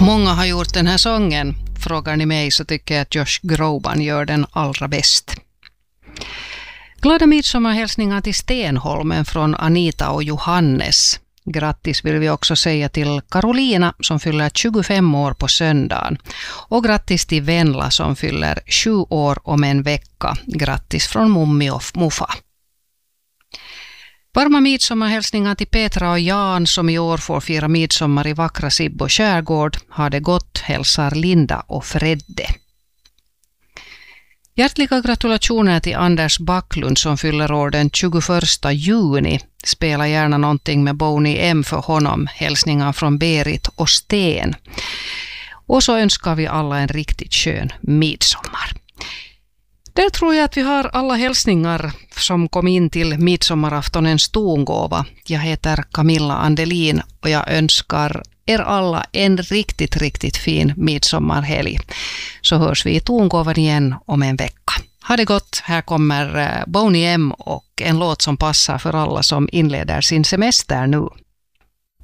Många har gjort den här sången. Frågar ni mig så tycker jag att Josh Groban gör den allra bäst. Glada midsommarhälsningar till Stenholmen från Anita och Johannes. Grattis vill vi också säga till Carolina som fyller 25 år på söndagen. Och grattis till Venla som fyller 7 år om en vecka. Grattis från Mummi och Muffa. Varma midsommarhälsningar till Petra och Jan som i år får fira midsommar i vackra Sibbo skärgård. Har det gott, hälsar Linda och Fredde. Hjärtliga gratulationer till Anders Backlund som fyller år den 21 juni. Spela gärna någonting med Boney M för honom. Hälsningar från Berit och Sten. Och så önskar vi alla en riktigt skön midsommar. Där tror jag att vi har alla hälsningar som kom in till midsommaraftonens tongåva. Jag heter Camilla Andelin och jag önskar er alla en riktigt fin midsommarhelg. Så hörs vi i tongåvan igen om en vecka. Ha det gott, här kommer Boney M och en låt som passar för alla som inleder sin semester nu.